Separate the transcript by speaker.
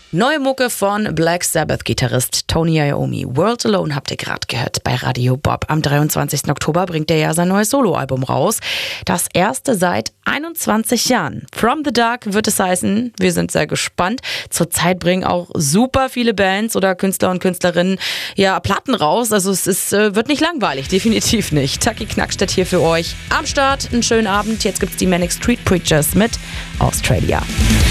Speaker 1: Neue Mucke von Black Sabbath-Gitarrist Tony Iommi. World Alone habt ihr gerade gehört bei Radio Bob. Am 23. Oktober bringt er ja sein neues Soloalbum raus. Das erste seit 21 Jahren. From the Dark wird es heißen. Wir sind sehr gespannt. Zurzeit bringen auch super viele Bands oder Künstler und Künstlerinnen ja Platten raus. Also wird nicht langweilig, definitiv nicht. Taki Knackstedt hier für euch. Am Start, einen schönen Abend. Jetzt gibt's die Manic Street Preachers mit Australia.